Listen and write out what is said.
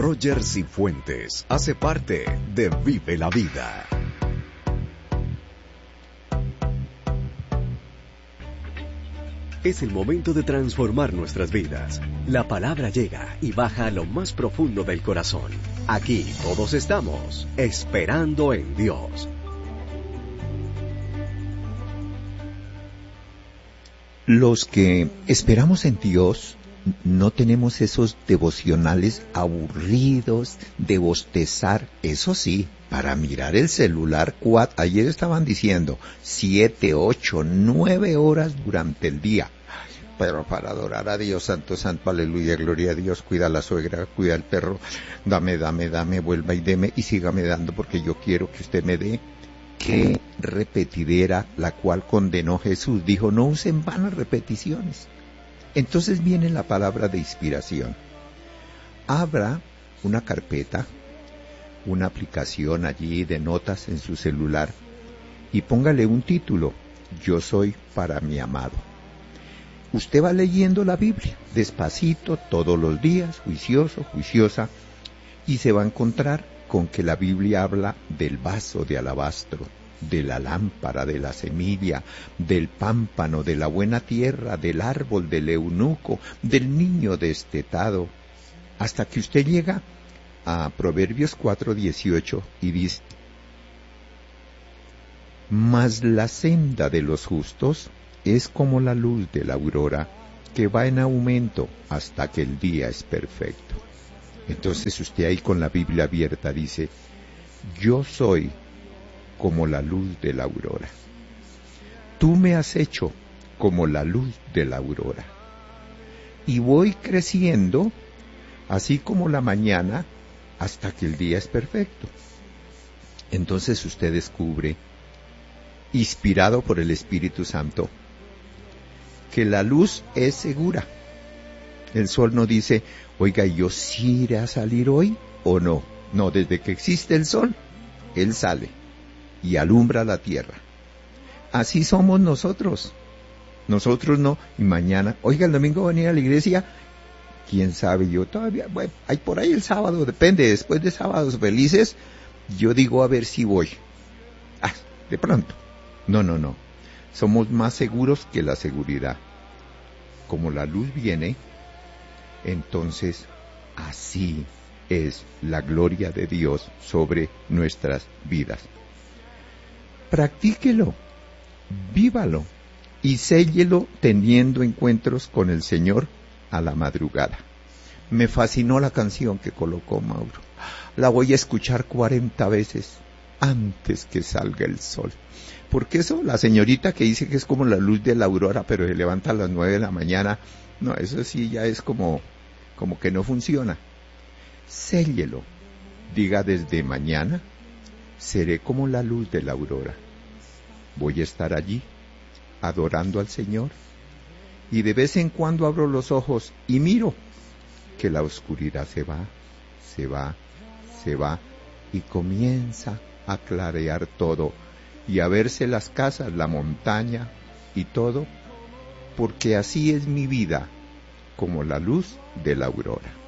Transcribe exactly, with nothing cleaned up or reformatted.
Roger Cifuentes hace parte de Vive la Vida. Es el momento de transformar nuestras vidas. La palabra llega y baja a lo más profundo del corazón. Aquí todos estamos esperando en Dios. Los que esperamos en Dios no tenemos esos devocionales aburridos de bostezar, eso sí, para mirar el celular. Cuatro, ayer estaban diciendo siete, ocho, nueve horas durante el día. Pero para adorar a Dios, santo, santo, aleluya, gloria a Dios, cuida a la suegra, cuida al perro, dame, dame, dame, vuelva y deme y sígame dando porque yo quiero que usted me dé. Qué repetidera la cual condenó Jesús. Dijo, no usen vanas repeticiones. Entonces viene la palabra de inspiración. Abra una carpeta, una aplicación allí de notas en su celular y póngale un título, Yo soy para mi amado. Usted va leyendo la Biblia, despacito, todos los días, juicioso, juiciosa, y se va a encontrar con que la Biblia habla del vaso de alabastro, de la lámpara, de la semilla, del pámpano, de la buena tierra, del árbol, del eunuco, del niño destetado, hasta que usted llega a Proverbios cuatro dieciocho y dice, mas la senda de los justos es como la luz de la aurora, que va en aumento hasta que el día es perfecto. Entonces usted ahí con la Biblia abierta dice, yo soy como la luz de la aurora. Tú me has hecho como la luz de la aurora. Y voy creciendo, así como la mañana, hasta que el día es perfecto. Entonces usted descubre, inspirado por el Espíritu Santo, que la luz es segura. El sol no dice, oiga, ¿yo sí iré a salir hoy o no? No, desde que existe el sol, él sale y alumbra la tierra. Así somos nosotros. Nosotros no, y mañana, oiga, el domingo venir a la iglesia, quién sabe, yo todavía, bueno, hay por ahí el sábado, depende, después de sábados felices, yo digo a ver si voy. Ah, de pronto. No, no, no. Somos más seguros que la seguridad. Como la luz viene, entonces así es la gloria de Dios sobre nuestras vidas. Practíquelo, vívalo y séllelo teniendo encuentros con el Señor a la madrugada. Me fascinó la canción que colocó Mauro. La voy a escuchar cuarenta veces antes que salga el sol. Porque eso, la señorita que dice que es como la luz de la aurora, pero se levanta a las nueve de la mañana, no, eso sí ya es como, como que no funciona. Séllelo. Diga desde mañana, seré como la luz de la aurora. Voy a estar allí, adorando al Señor, y de vez en cuando abro los ojos y miro que la oscuridad se va, se va, se va, y comienza a clarear todo, y a verse las casas, la montaña y todo, porque así es mi vida, como la luz de la aurora.